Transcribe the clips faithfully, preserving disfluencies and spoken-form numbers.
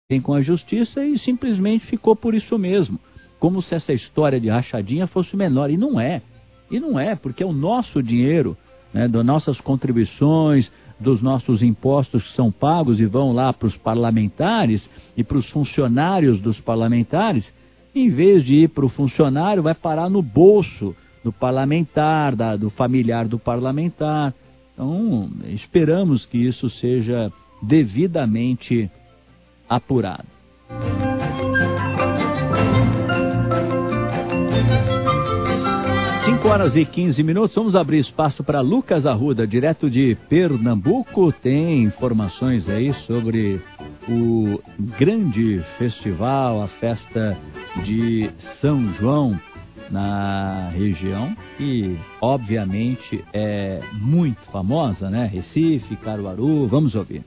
com a justiça e simplesmente ficou por isso mesmo. Como se essa história de rachadinha fosse menor. E não é. E não é, porque é o nosso dinheiro, né, das nossas contribuições, dos nossos impostos que são pagos e vão lá para os parlamentares e para os funcionários dos parlamentares. Em vez de ir para o funcionário, vai parar no bolso do parlamentar, da, do familiar do parlamentar. Então, esperamos que isso seja devidamente apurado. cinco horas e quinze minutos, vamos abrir espaço para Lucas Arruda, direto de Pernambuco. Tem informações aí sobre o grande festival, a festa de São João na região, que obviamente é muito famosa, né? Recife, Caruaru, vamos ouvir.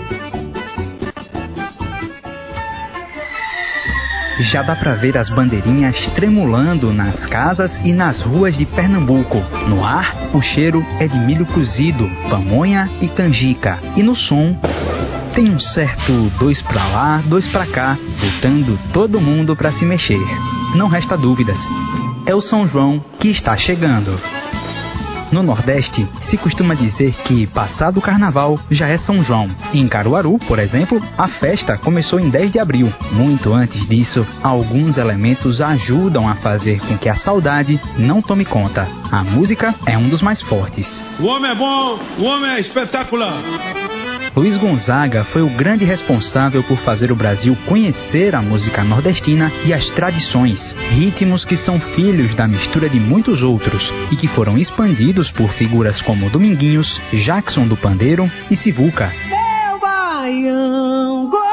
Já dá pra ver as bandeirinhas tremulando nas casas e nas ruas de Pernambuco. No ar, o cheiro é de milho cozido, pamonha e canjica. E no som, tem um certo dois pra lá, dois pra cá, botando todo mundo pra se mexer. Não resta dúvidas, é o São João que está chegando. No Nordeste, se costuma dizer que, passado o Carnaval, já é São João. Em Caruaru, por exemplo, a festa começou em dez de abril. Muito antes disso, alguns elementos ajudam a fazer com que a saudade não tome conta. A música é um dos mais fortes. O homem é bom, o homem é espetacular. Luiz Gonzaga foi o grande responsável por fazer o Brasil conhecer a música nordestina e as tradições, ritmos que são filhos da mistura de muitos outros e que foram expandidos por figuras como Dominguinhos, Jackson do Pandeiro e Sivuca. Meu baião, coração.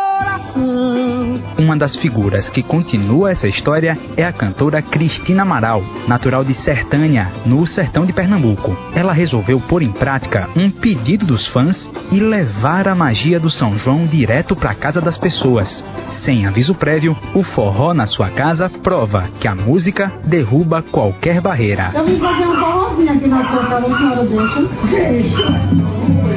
Uma das figuras que continua essa história é a cantora Cristina Amaral, natural de Sertânia, no sertão de Pernambuco. Ela resolveu pôr em prática um pedido dos fãs e levar a magia do São João direto para a casa das pessoas. Sem aviso prévio, o forró na sua casa prova que a música derruba qualquer barreira. Eu vim fazer um forrozinho aqui na sua casa, a senhora deixa? Deixa.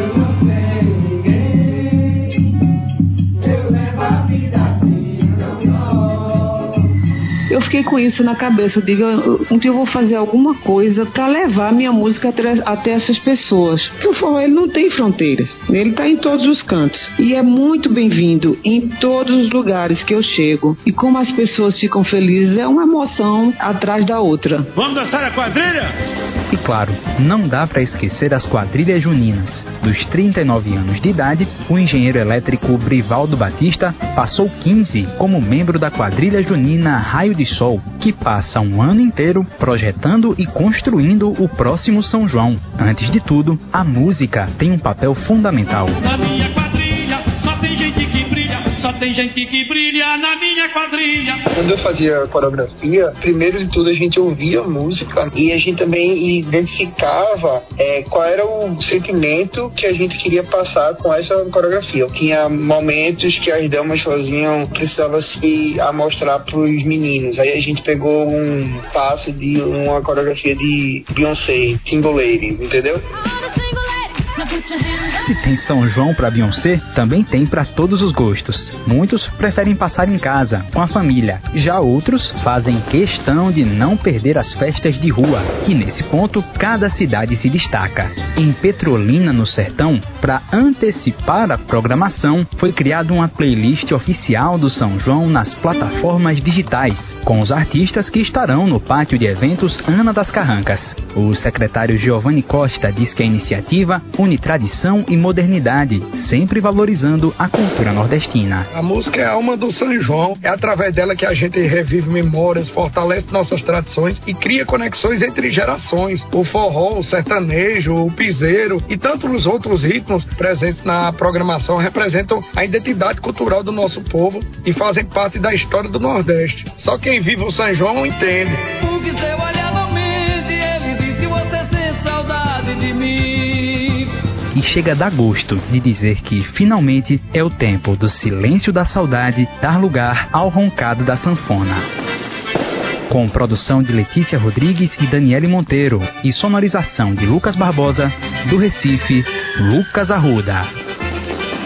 Eu fiquei com isso na cabeça, eu digo, um dia eu vou fazer alguma coisa para levar minha música até, até essas pessoas. Porque o forró, ele não tem fronteiras, ele está em todos os cantos. E é muito bem-vindo em todos os lugares que eu chego. E como as pessoas ficam felizes, é uma emoção atrás da outra. Vamos dançar a quadrilha? E claro, não dá para esquecer as quadrilhas juninas. Dos trinta e nove anos de idade, o engenheiro elétrico Brivaldo Batista passou quinze como membro da quadrilha junina Raio de Sol, que passa um ano inteiro projetando e construindo o próximo São João. Antes de tudo, a música tem um papel fundamental. Na minha quadrilha só tem gente que brilha, só tem gente que brilha na minha quadrilha. Quando eu fazia coreografia, primeiro de tudo a gente ouvia a música e a gente também identificava é, qual era o sentimento que a gente queria passar com essa coreografia. Tinha momentos que as damas faziam, precisava se amostrar para os meninos. Aí a gente pegou um passo de uma coreografia de Beyoncé, Single Ladies, entendeu? Se tem São João para Beyoncé, também tem para todos os gostos. Muitos preferem passar em casa, com a família. Já outros fazem questão de não perder as festas de rua. E nesse ponto, cada cidade se destaca. Em Petrolina, no Sertão, para antecipar a programação, foi criada uma playlist oficial do São João nas plataformas digitais, com os artistas que estarão no pátio de eventos Ana das Carrancas. O secretário Giovanni Costa diz que a iniciativa une tradição e modernidade, sempre valorizando a cultura nordestina. A música é a alma do São João, é através dela que a gente revive memórias, fortalece nossas tradições e cria conexões entre gerações. O forró, o sertanejo, o piseiro e tantos outros ritmos presentes na programação representam a identidade cultural do nosso povo e fazem parte da história do Nordeste. Só quem vive o São João entende. O que seu olhar não mente, ele disse você tem saudade de mim. E chega a dar gosto de dizer que, finalmente, é o tempo do silêncio da saudade dar lugar ao roncado da sanfona. Com produção de Letícia Rodrigues e Daniele Monteiro e sonorização de Lucas Barbosa, do Recife, Lucas Arruda.